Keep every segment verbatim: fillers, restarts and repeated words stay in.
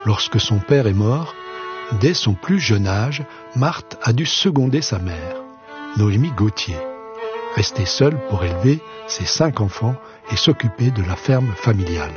Lorsque son père est mort, dès son plus jeune âge, Marthe a dû seconder sa mère, Noémie Gauthier, restée seule pour élever ses cinq enfants et s'occuper de la ferme familiale.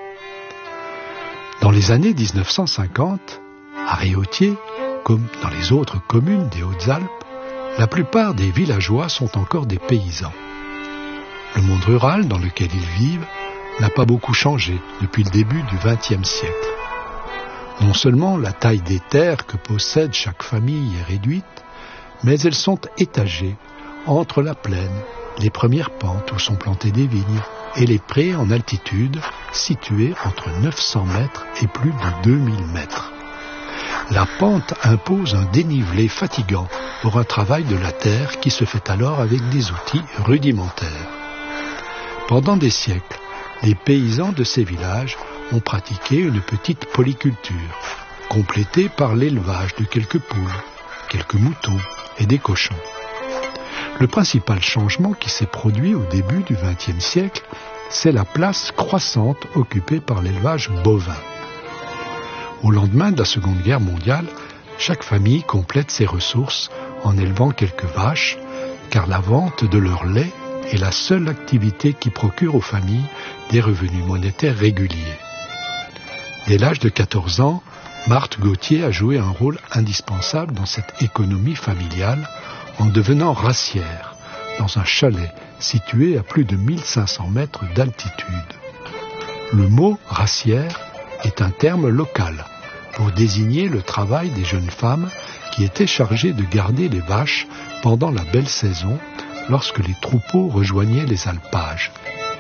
Dans les années dix-neuf cent cinquante, à Réautier, comme dans les autres communes des Hautes-Alpes, la plupart des villageois sont encore des paysans. Le monde rural dans lequel ils vivent n'a pas beaucoup changé depuis le début du vingtième siècle. Non seulement la taille des terres que possède chaque famille est réduite, mais elles sont étagées entre la plaine, les premières pentes où sont plantées des vignes, et les prés en altitude situés entre neuf cents mètres et plus de deux mille mètres. La pente impose un dénivelé fatigant pour un travail de la terre qui se fait alors avec des outils rudimentaires. Pendant des siècles, les paysans de ces villages ont pratiqué une petite polyculture, complétée par l'élevage de quelques poules, quelques moutons et des cochons. Le principal changement qui s'est produit au début du vingtième siècle, c'est la place croissante occupée par l'élevage bovin. Au lendemain de la Seconde Guerre mondiale, chaque famille complète ses ressources en élevant quelques vaches, car la vente de leur lait est la seule activité qui procure aux familles des revenus monétaires réguliers. Dès l'âge de quatorze ans, Marthe Gauthier a joué un rôle indispensable dans cette économie familiale en devenant racière dans un chalet situé à plus de mille cinq cents mètres d'altitude. Le mot racière est un terme local pour désigner le travail des jeunes femmes qui étaient chargées de garder les vaches pendant la belle saison lorsque les troupeaux rejoignaient les alpages.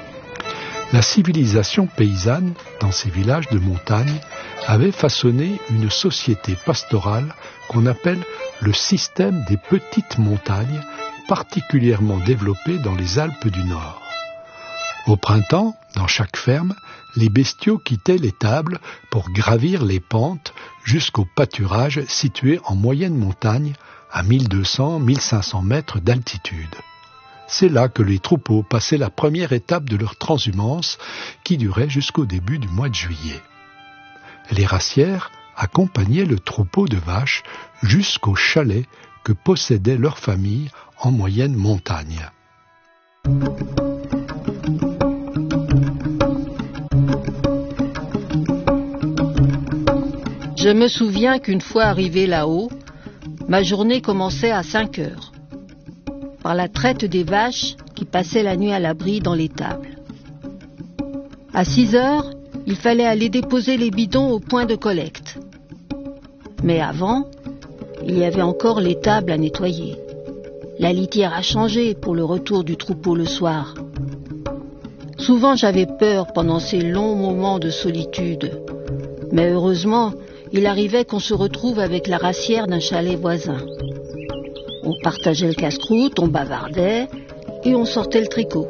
La civilisation paysanne dans ces villages de montagne avait façonné une société pastorale qu'on appelle le système des petites montagnes, particulièrement développé dans les Alpes du Nord. Au printemps, dans chaque ferme, les bestiaux quittaient l'étable pour gravir les pentes jusqu'au pâturage situé en moyenne montagne à mille deux cents à mille cinq cents mètres d'altitude. C'est là que les troupeaux passaient la première étape de leur transhumance qui durait jusqu'au début du mois de juillet. Les racières accompagnaient le troupeau de vaches jusqu'au chalet que possédait leur famille en moyenne montagne. Je me souviens qu'une fois arrivé là-haut, ma journée commençait à cinq heures, par la traite des vaches qui passaient la nuit à l'abri dans l'étable. À six heures, il fallait aller déposer les bidons au point de collecte. Mais avant, il y avait encore l'étable à nettoyer. La litière a changé pour le retour du troupeau le soir. Souvent j'avais peur pendant ces longs moments de solitude, mais heureusement, il arrivait qu'on se retrouve avec la racière d'un chalet voisin. On partageait le casse-croûte, on bavardait et on sortait le tricot.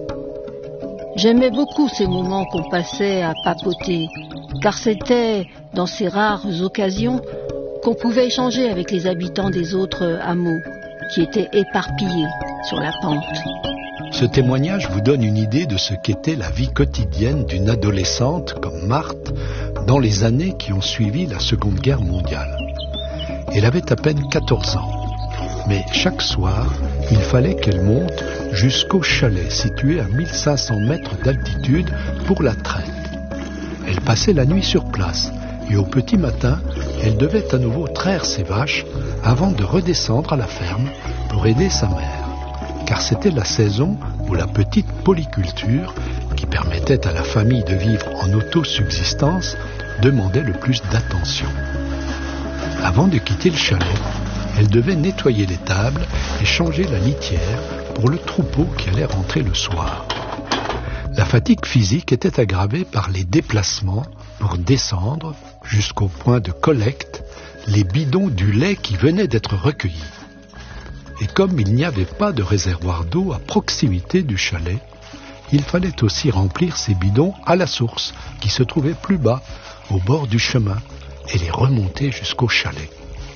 J'aimais beaucoup ces moments qu'on passait à papoter, car c'était dans ces rares occasions qu'on pouvait échanger avec les habitants des autres hameaux qui étaient éparpillés sur la pente. Ce témoignage vous donne une idée de ce qu'était la vie quotidienne d'une adolescente comme Marthe dans les années qui ont suivi la Seconde Guerre mondiale. Elle avait à peine quatorze ans, mais chaque soir, il fallait qu'elle monte jusqu'au chalet situé à mille cinq cents mètres d'altitude pour la traite. Elle passait la nuit sur place et au petit matin, elle devait à nouveau traire ses vaches avant de redescendre à la ferme pour aider sa mère. Car c'était la saison où la petite polyculture, qui permettait à la famille de vivre en autosubsistance, demandait le plus d'attention. Avant de quitter le chalet, elle devait nettoyer l'étable et changer la litière pour le troupeau qui allait rentrer le soir. La fatigue physique était aggravée par les déplacements pour descendre jusqu'au point de collecte les bidons du lait qui venaient d'être recueillis. Et comme il n'y avait pas de réservoir d'eau à proximité du chalet, il fallait aussi remplir ces bidons à la source qui se trouvait plus bas, au bord du chemin, et les remonter jusqu'au chalet.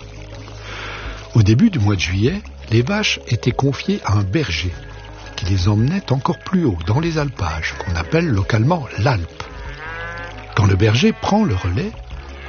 Au début du mois de juillet, les vaches étaient confiées à un berger qui les emmenait encore plus haut dans les alpages, qu'on appelle localement l'Alpe. Quand le berger prend le relais,